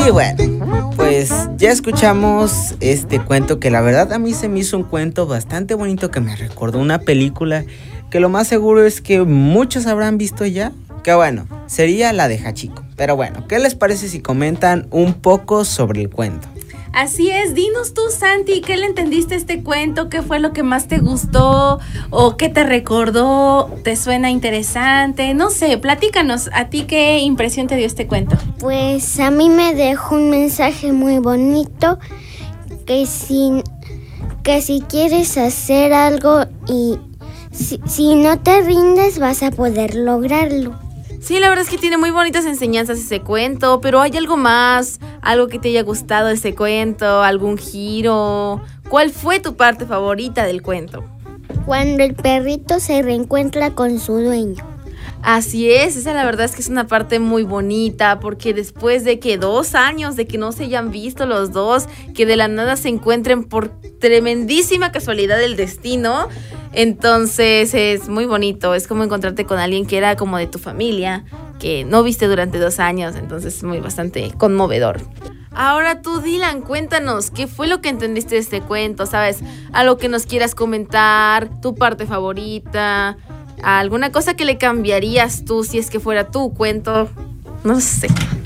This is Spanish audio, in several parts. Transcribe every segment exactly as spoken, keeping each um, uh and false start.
Y bueno, pues ya escuchamos este cuento que la verdad a mí se me hizo un cuento bastante bonito que me recordó una película que lo más seguro es que muchos habrán visto ya. Que bueno, sería la de Hachiko. Pero bueno, ¿qué les parece si comentan un poco sobre el cuento? Así es, dinos tú, Santi, ¿qué le entendiste a este cuento? ¿Qué fue lo que más te gustó? ¿O qué te recordó? ¿Te suena interesante? No sé, platícanos, ¿a ti qué impresión te dio este cuento? Pues a mí me dejó un mensaje muy bonito, que si, que si quieres hacer algo y si, si no te rindes vas a poder lograrlo. Sí, la verdad es que tiene muy bonitas enseñanzas ese cuento, pero ¿hay algo más? ¿Algo que te haya gustado de ese cuento? ¿Algún giro? ¿Cuál fue tu parte favorita del cuento? Cuando el perrito se reencuentra con su dueño. Así es, esa la verdad es que es una parte muy bonita, porque después de que dos años de que no se hayan visto los dos, que de la nada se encuentren por tremendísima casualidad del destino, entonces es muy bonito, es como encontrarte con alguien que era como de tu familia, que no viste durante dos años, entonces es muy bastante conmovedor. Ahora tú, Dylan, cuéntanos, ¿qué fue lo que entendiste de este cuento? ¿Sabes? Algo que nos quieras comentar, tu parte favorita, alguna cosa que le cambiarías tú si es que fuera tu cuento, no sé.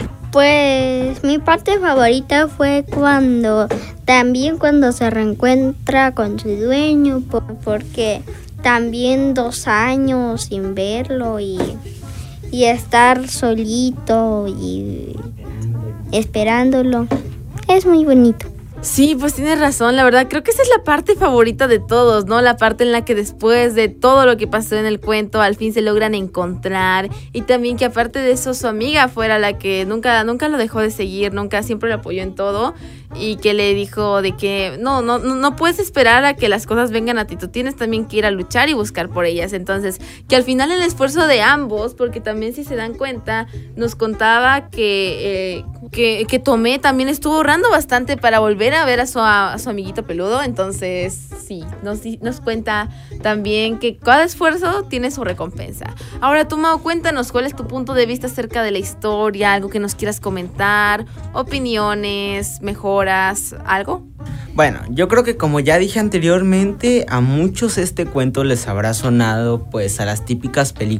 Pues mi parte favorita fue cuando, también cuando se reencuentra con su dueño, porque también dos años sin verlo y, y estar solito y esperándolo, es muy bonito. Sí, pues tienes razón, la verdad creo que esa es la parte favorita de todos, ¿no? La parte en la que después de todo lo que pasó en el cuento al fin se logran encontrar, y también que aparte de eso su amiga fuera la que nunca, nunca lo dejó de seguir, nunca, siempre lo apoyó en todo, y que le dijo de que no, no, no puedes esperar a que las cosas vengan a ti, tú tienes también que ir a luchar y buscar por ellas. Entonces que al final el esfuerzo de ambos, porque también si se dan cuenta nos contaba que, eh, que, que Tomé también estuvo ahorrando bastante para volver a ver a su, a su amiguito peludo. Entonces sí, nos, nos cuenta también que cada esfuerzo tiene su recompensa. Ahora tú, Mau, cuéntanos cuál es tu punto de vista acerca de la historia, algo que nos quieras comentar, opiniones, mejoras, algo. Bueno, yo creo que como ya dije anteriormente, a muchos este cuento les habrá sonado pues a las típicas películas